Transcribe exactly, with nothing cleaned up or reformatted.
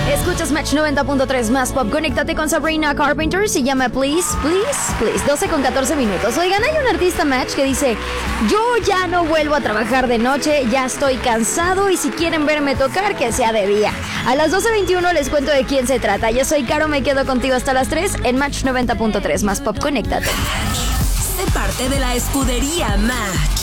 Escuchas Match noventa punto tres más pop. Conéctate con Sabrina Carpenter. Se llama Please, Please, Please. doce con catorce minutos. Oigan, hay un artista Match que dice: yo ya no vuelvo a trabajar de noche, ya estoy cansado y si quieren verme tocar, que sea de día. A las doce veintiuno les cuento de quién se trata. Yo soy Caro, me quedo contigo hasta las tres en Match noventa punto tres más pop. Conéctate. Sé parte de la escudería Match.